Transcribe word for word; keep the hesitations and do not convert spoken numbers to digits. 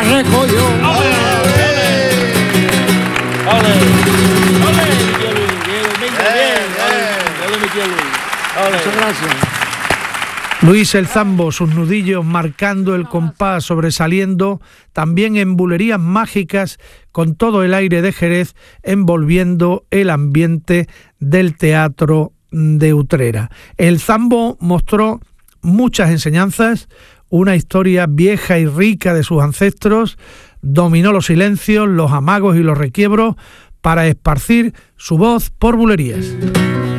recogió. ¡Ole! ¡Ole! ¡Ole! Muchas gracias. Luis el Zambo, sus nudillos marcando el compás, sobresaliendo también en bulerías mágicas con todo el aire de Jerez, envolviendo el ambiente del teatro de Utrera. El Zambo mostró muchas enseñanzas, una historia vieja y rica de sus ancestros, dominó los silencios, los amagos y los requiebros para esparcir su voz por bulerías.